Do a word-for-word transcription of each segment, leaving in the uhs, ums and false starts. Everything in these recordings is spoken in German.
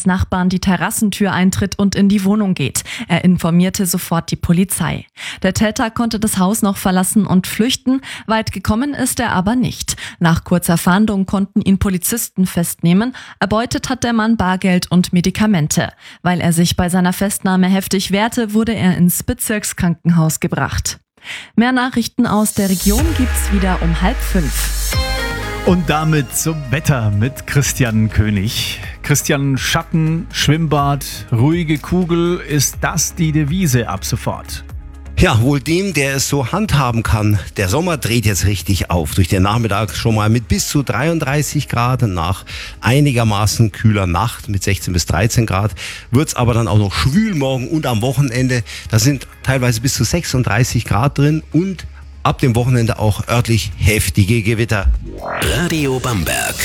eines Nachbarn die Terrassentür eintritt und in die Wohnung geht. Er informierte sofort die Polizei. Der Täter konnte das Haus noch verlassen und flüchten. Weit gekommen ist er aber nicht. Nach kurzer Fahndung konnten ihn Polizisten festnehmen. Erbeutet hat der Mann Bargeld und Medikamente. Weil er sich bei seiner Festnahme heftig wehrte, wurde er ins Bezirkskrankenhaus gebracht. Mehr Nachrichten aus der Region gibt's wieder um halb fünf. Und damit zum Wetter mit Christian König. Christian, Schatten, Schwimmbad, ruhige Kugel, ist das die Devise ab sofort? Ja, wohl dem, der es so handhaben kann. Der Sommer dreht jetzt richtig auf. Durch den Nachmittag schon mal mit bis zu dreiunddreißig Grad. Nach einigermaßen kühler Nacht mit sechzehn bis dreizehn Grad wird's aber dann auch noch schwül morgen und am Wochenende. Da sind teilweise bis zu sechsunddreißig Grad drin und ab dem Wochenende auch örtlich heftige Gewitter. Radio Bamberg.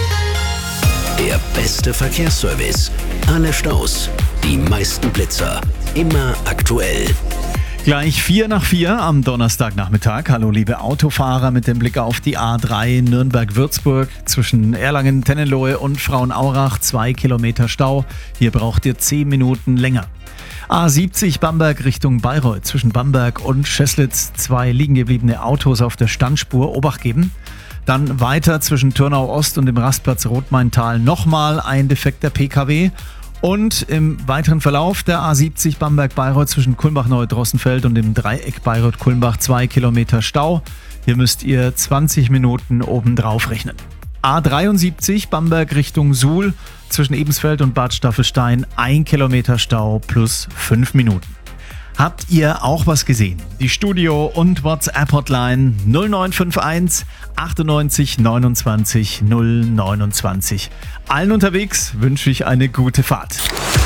Der beste Verkehrsservice. Alle Staus, die meisten Blitzer. Immer aktuell. Gleich vier nach vier am Donnerstagnachmittag. Hallo liebe Autofahrer mit dem Blick auf die A drei Nürnberg-Würzburg zwischen Erlangen, Tennenlohe und Frauenaurach. Zwei Kilometer Stau. Hier braucht ihr zehn Minuten länger. A siebzig Bamberg Richtung Bayreuth zwischen Bamberg und Scheßlitz. Zwei liegengebliebene Autos auf der Standspur. Obacht geben. Dann weiter zwischen Turnau Ost und dem Rastplatz Rotmaintal nochmal ein defekter P K W. Und im weiteren Verlauf der A siebzig Bamberg-Bayreuth zwischen Kulmbach-Neudrossenfeld und dem Dreieck Bayreuth-Kulmbach zwei Kilometer Stau. Hier müsst ihr zwanzig Minuten obendrauf rechnen. A dreiundsiebzig Bamberg Richtung Suhl zwischen Ebensfeld und Bad Staffelstein ein Kilometer Stau plus fünf Minuten. Habt ihr auch was gesehen? Die Studio- und WhatsApp-Hotline null neun fünf eins achtundneunzig neunundzwanzig null neunundzwanzig. Allen unterwegs wünsche ich eine gute Fahrt.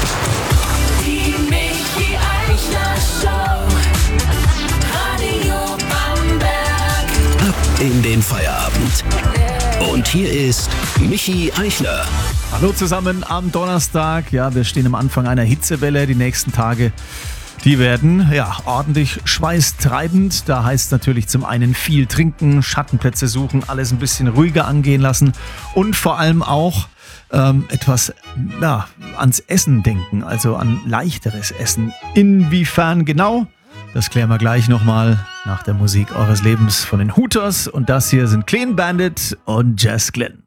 Die Michi Eichler Show. Radio Bamberg. Ab in den Feierabend. Und hier ist Michi Eichler. Hallo zusammen am Donnerstag. Ja, wir stehen am Anfang einer Hitzewelle. Die nächsten Tage, die werden ja ordentlich schweißtreibend. Da heißt natürlich zum einen viel trinken, Schattenplätze suchen, alles ein bisschen ruhiger angehen lassen und vor allem auch ähm, etwas ja, ans Essen denken, also an leichteres Essen. Inwiefern genau? Das klären wir gleich nochmal nach der Musik eures Lebens von den Hooters. Und das hier sind Clean Bandit und Jess Glynn.